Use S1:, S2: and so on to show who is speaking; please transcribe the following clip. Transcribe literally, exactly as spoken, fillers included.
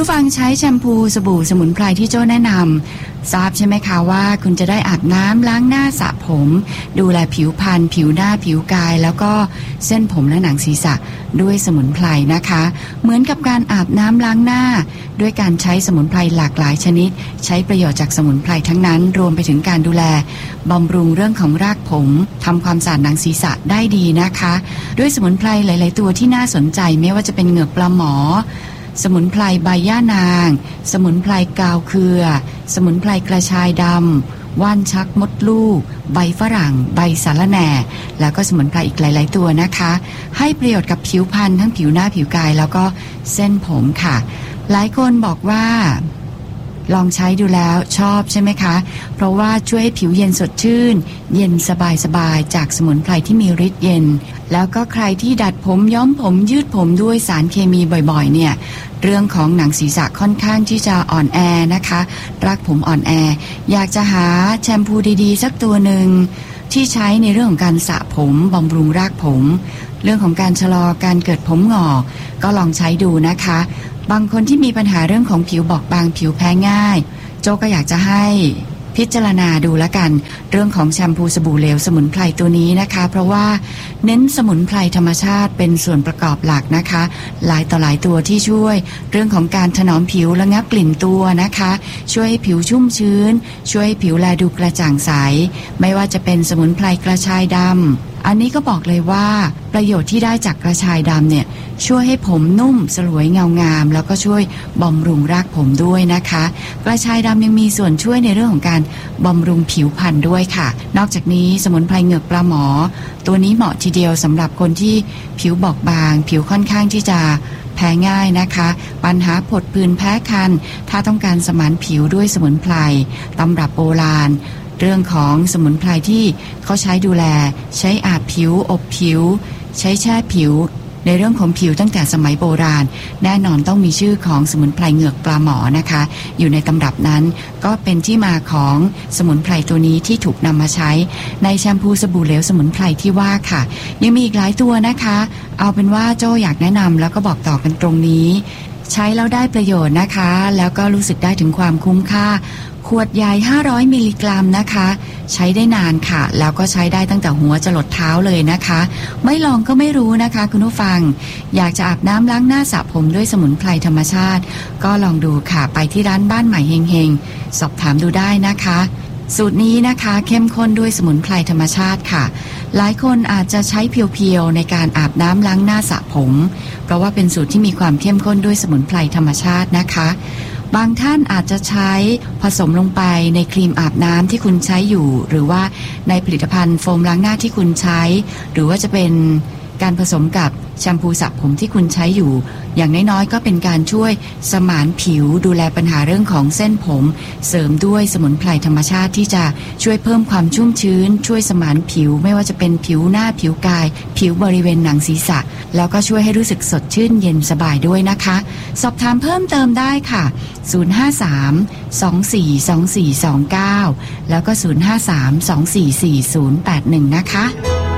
S1: ผู้ฟังใช้แชมพูสบู่สมุนไพรที่โจ้แนะนำทราบใช่ไหมคะว่าคุณจะได้อาบน้ำล้างหน้าสระผมดูแลผิวพรรณผิวหน้าผิวกายแล้วก็เส้นผมและหนังศีรษะด้วยสมุนไพรนะคะเหมือนกับการอาบน้ำล้างหน้าด้วยการใช้สมุนไพรหลากหลายชนิดใช้ประโยชน์จากสมุนไพรทั้งนั้นรวมไปถึงการดูแลบำรุงเรื่องของรากผมทำความสะอาดหนังศีรษะได้ดีนะคะด้วยสมุนไพรหลายๆตัวที่น่าสนใจไม่ว่าจะเป็นเหงือกปลาหมอสมุนไพรใบย่านางสมุนไพรกาวเครือสมุนไพรกระชายดำว่านชักมดลูกใบฝรั่งใบสะระแหน่แล้วก็สมุนไพรอีกหลายๆตัวนะคะให้ประโยชน์กับผิวพรรณทั้งผิวหน้าผิวกายแล้วก็เส้นผมค่ะหลายคนบอกว่าลองใช้ดูแล้วชอบใช่ไหมคะเพราะว่าช่วยให้ผิวเย็นสดชื่นเย็นสบายๆจากสมุนไพรที่มีฤทธิ์เย็นแล้วก็ใครที่ดัดผมย้อมผมยืดผมด้วยสารเคมีบ่อยๆเนี่ยเรื่องของหนังศีรษะค่อนข้างที่จะอ่อนแอนะคะรากผมอ่อนแออยากจะหาแชมพูดีๆสักตัวหนึ่งที่ใช้ในเรื่องของการสระผมบำรุงรากผมเรื่องของการชะลอการเกิดผมหงอกก็ลองใช้ดูนะคะบางคนที่มีปัญหาเรื่องของผิวบอบบางผิวแพ้ง่ายโจก็อยากจะให้พิจารณาดูแล้วกันเรื่องของแชมพูสบู่เหลวสมุนไพรตัวนี้นะคะเพราะว่าเน้นสมุนไพรธรรมชาติเป็นส่วนประกอบหลักนะคะหลายต่อหลายตัวที่ช่วยเรื่องของการถนอมผิวระงับกลิ่นตัวนะคะช่วยให้ผิวชุ่มชื้นช่วยให้ผิวแลดูกระจ่างใสไม่ว่าจะเป็นสมุนไพรกระชายดำอันนี้ก็บอกเลยว่าประโยชน์ที่ได้จากกระชายดำเนี่ยช่วยให้ผมนุ่มสลวยเงางามแล้วก็ช่วยบำรุงรากผมด้วยนะคะกระชายดำยังมีส่วนช่วยในเรื่องของการบำรุงผิวพรรณด้วยค่ะนอกจากนี้สมุนไพรเหงือกปลาหมอตัวนี้เหมาะทีเดียวสำหรับคนที่ผิวบอบบางผิวค่อนข้างที่จะแพ้ง่ายนะคะปัญหาผดผื่นแพ้คันถ้าต้องการสมานผิวด้วยสมุนไพรตำรับโบราณเรื่องของสมุนไพรที่เขาใช้ดูแลใช้อาบผิวอบผิวใช้แช่ผิวในเรื่องของผิวตั้งแต่สมัยโบราณแน่นอนต้องมีชื่อของสมุนไพรเหงือกปลาหมอนะคะอยู่ในตำรับนั้นก็เป็นที่มาของสมุนไพรตัวนี้ที่ถูกนำมาใช้ในแชมพูสบู่เหลวสมุนไพรที่ว่าค่ะยังมีอีกหลายตัวนะคะเอาเป็นว่าโจ้อยากแนะนำแล้วก็บอกต่อกันตรงนี้ใช้แล้วได้ประโยชน์นะคะแล้วก็รู้สึกได้ถึงความคุ้มค่าขวดใหญ่ห้าร้อยมิลลิกรัมนะคะใช้ได้นานค่ะแล้วก็ใช้ได้ตั้งแต่หัวจรดเท้าเลยนะคะไม่ลองก็ไม่รู้นะคะคุณผู้ฟังอยากจะอาบน้ำล้างหน้าสระผมด้วยสมุนไพรธรรมชาติก็ลองดูค่ะไปที่ร้านบ้านใหม่เฮงๆสอบถามดูได้นะคะสูตรนี้นะคะเข้มข้นด้วยสมุนไพรธรรมชาติค่ะหลายคนอาจจะใช้เพียวๆในการอาบน้ำล้างหน้าสระผมเพราะว่าเป็นสูตรที่มีความเข้มข้นด้วยสมุนไพรธรรมชาตินะคะบางท่านอาจจะใช้ผสมลงไปในครีมอาบน้ำที่คุณใช้อยู่หรือว่าในผลิตภัณฑ์โฟมล้างหน้าที่คุณใช้หรือว่าจะเป็นการผสมกับแชมพูสระผมที่คุณใช้อยู่อย่างน้อยๆก็เป็นการช่วยสมานผิวดูแลปัญหาเรื่องของเส้นผมเสริมด้วยสมุนไพรธรรมชาติที่จะช่วยเพิ่มความชุ่มชื้นช่วยสมานผิวไม่ว่าจะเป็นผิวหน้าผิวกายผิวบริเวณหนังศีรษะแล้วก็ช่วยให้รู้สึกสดชื่นเย็นสบายด้วยนะคะสอบถามเพิ่มเติมได้ค่ะศูนย์ ห้า สาม สอง สี่ สอง สี่ สอง เก้าแล้วก็ศูนย์ ห้า สาม สอง สี่ สี่ ศูนย์ แปด หนึ่งนะคะ